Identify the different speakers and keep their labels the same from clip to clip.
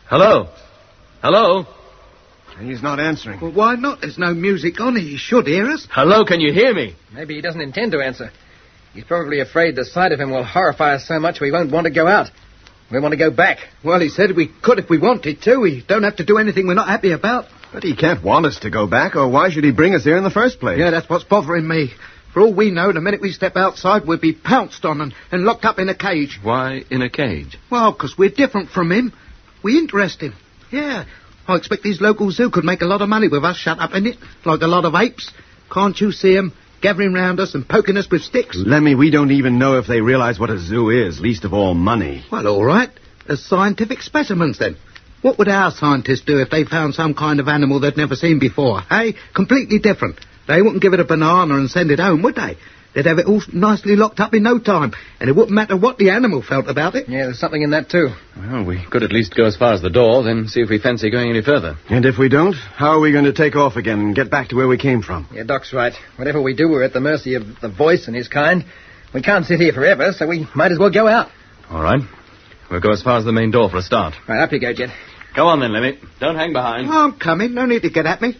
Speaker 1: Hello? Hello?
Speaker 2: He's not answering.
Speaker 3: Well, why not? There's no music on. He should hear us.
Speaker 1: Hello, can you hear me?
Speaker 4: Maybe he doesn't intend to answer. He's probably afraid the sight of him will horrify us so much we won't want to go out. We want to go back.
Speaker 3: Well, he said we could if we wanted to. We don't have to do anything we're not happy about.
Speaker 2: But he can't want us to go back, or why should he bring us here in the first place?
Speaker 3: Yeah, that's what's bothering me. For all we know, the minute we step outside, we'll be pounced on and locked up in a cage.
Speaker 1: Why in a cage?
Speaker 3: Well, because we're different from him. We interest him. Yeah. I expect these local zoo could make a lot of money with us shut up in it, like a lot of apes. Can't you see 'em gathering round us and poking us with sticks?
Speaker 2: Lemmy, we don't even know if they realize what a zoo is, least of all money.
Speaker 3: Well, all right. As scientific specimens, then. What would our scientists do if they found some kind of animal they'd never seen before, eh? Completely different. They wouldn't give it a banana and send it home, would they? They'd have it all nicely locked up in no time, and it wouldn't matter what the animal felt about it.
Speaker 4: Yeah, there's something in that, too.
Speaker 1: Well, we could at least go as far as the door, then see if we fancy going any further.
Speaker 2: And if we don't, how are we going to take off again and get back to where we came from?
Speaker 4: Yeah, Doc's right. Whatever we do, we're at the mercy of the voice and his kind. We can't sit here forever, so we might as well go out.
Speaker 1: All right. We'll go as far as the main door for a start.
Speaker 4: Right, up you go, Jet.
Speaker 1: Go on then, Lemmy. Don't hang behind.
Speaker 3: Oh, I'm coming. No need to get at me.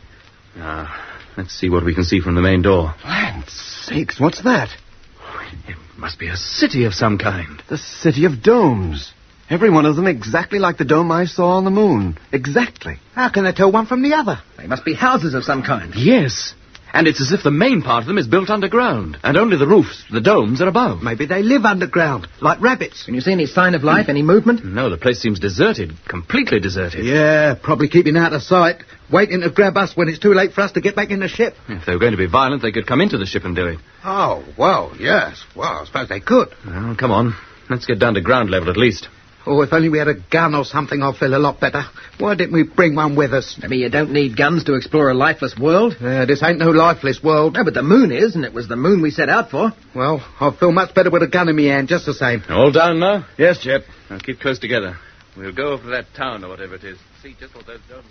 Speaker 1: Let's see what we can see from the main door.
Speaker 2: Land's sakes, what's that?
Speaker 1: It must be a city of some kind.
Speaker 2: The city of domes. Every one of them exactly like the dome I saw on the moon. Exactly.
Speaker 3: How can they tell one from the other?
Speaker 4: They must be houses of some kind.
Speaker 1: Yes. And it's as if the main part of them is built underground, and only the roofs, the domes, are above.
Speaker 3: Maybe they live underground, like rabbits.
Speaker 4: Can you see any sign of life, any movement?
Speaker 1: No, the place seems deserted. Completely deserted.
Speaker 3: Yeah, probably keeping out of sight, waiting to grab us when it's too late for us to get back in the ship.
Speaker 1: If they were going to be violent, they could come into the ship and do it.
Speaker 3: Oh, well, yes. Well, I suppose they could.
Speaker 1: Well, come on. Let's get down to ground level at least.
Speaker 3: Oh, if only we had a gun or something, I'd feel a lot better. Why didn't we bring one with us?
Speaker 4: Maybe you don't need guns to explore a lifeless world.
Speaker 3: This ain't no lifeless world.
Speaker 4: No, but the moon is, and it was the moon we set out for.
Speaker 3: Well, I feel much better with a gun in my hand, just the same.
Speaker 1: All down now?
Speaker 2: Yes, Jet.
Speaker 1: Now keep close together. We'll go over to that town or whatever it is. See just what those domes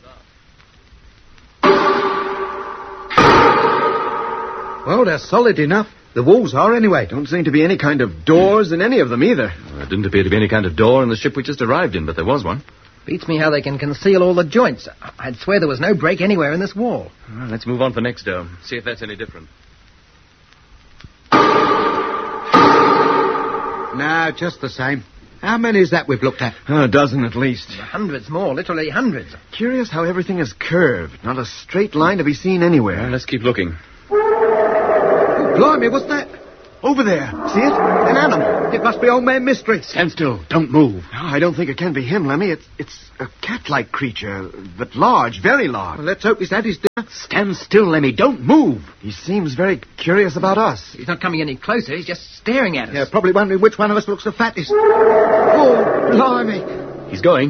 Speaker 1: are.
Speaker 3: Well, they're solid enough. The walls are, anyway.
Speaker 2: Don't seem to be any kind of doors in any of them either.
Speaker 1: Well, there didn't appear to be any kind of door in the ship we just arrived in, but there was one.
Speaker 4: Beats me how they can conceal all the joints. I'd swear there was no break anywhere in this wall.
Speaker 1: Well, let's move on to the next dome. See if that's any different.
Speaker 3: No, just the same. How many is that we've looked at?
Speaker 2: A dozen at least.
Speaker 4: Hundreds more, literally hundreds.
Speaker 2: Curious how everything is curved. Not a straight line to be seen anywhere.
Speaker 1: Well, let's keep looking.
Speaker 3: Blimey, what's that?
Speaker 2: Over there. See it? An animal.
Speaker 3: It must be Old Man Mystery.
Speaker 2: Stand still. Don't move. No, I don't think it can be him, Lemmy. It's a cat-like creature, but large, very large.
Speaker 3: Well, let's hope he's had his dinner.
Speaker 1: Stand still, Lemmy. Don't move.
Speaker 2: He seems very curious about us.
Speaker 4: He's not coming any closer. He's just staring at us.
Speaker 3: Yeah, probably wondering which one of us looks the fattest. Oh, blimey.
Speaker 1: He's going.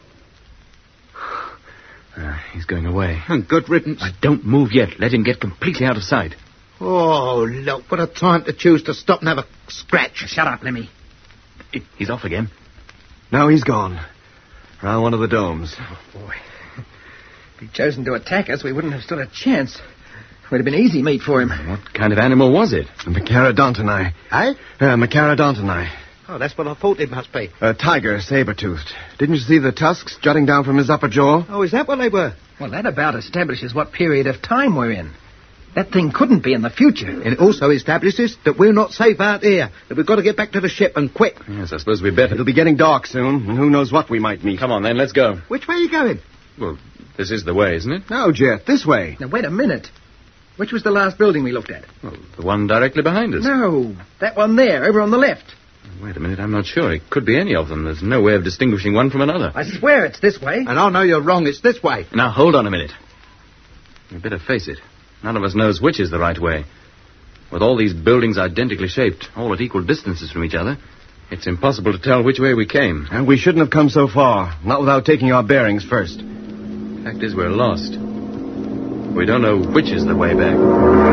Speaker 1: He's going away.
Speaker 3: And good riddance.
Speaker 1: Don't move yet. Let him get completely out of sight.
Speaker 3: Oh, look, what a time to choose to stop and have a scratch.
Speaker 4: Shut up, Lemmy.
Speaker 1: He's off again.
Speaker 2: No, he's gone. Round one of the domes.
Speaker 4: Oh, boy. If he'd chosen to attack us, we wouldn't have stood a chance. We'd have been easy meat for him.
Speaker 1: What kind of animal was it?
Speaker 2: A Machaerodonti.
Speaker 3: Eh?
Speaker 2: Machaerodonti.
Speaker 3: Oh, that's what I thought it must be.
Speaker 2: A tiger, saber-toothed. Didn't you see the tusks jutting down from his upper jaw?
Speaker 3: Oh, is that what they were?
Speaker 4: Well, that about establishes what period of time we're in. That thing couldn't be in the future.
Speaker 3: And it also establishes that we're not safe out here, that we've got to get back to the ship and quick.
Speaker 1: Yes, I suppose we'd better.
Speaker 2: It'll be getting dark soon, and who knows what we might meet.
Speaker 1: Come on, then, let's go.
Speaker 3: Which way are you going?
Speaker 1: Well, this is the way, isn't it?
Speaker 2: No, Jet, this way.
Speaker 4: Now, wait a minute. Which was the last building we looked at?
Speaker 1: Well, the one directly behind us.
Speaker 4: No, that one there, over on the left.
Speaker 1: Wait a minute, I'm not sure. It could be any of them. There's no way of distinguishing one from another.
Speaker 4: I swear it's this way.
Speaker 3: And I know you're wrong. It's this way.
Speaker 1: Now, hold on a minute. You'd better face it. None of us knows which is the right way. With all these buildings identically shaped, all at equal distances from each other, it's impossible to tell which way we came.
Speaker 2: And we shouldn't have come so far, not without taking our bearings first.
Speaker 1: The fact is, we're lost. We don't know which is the way back.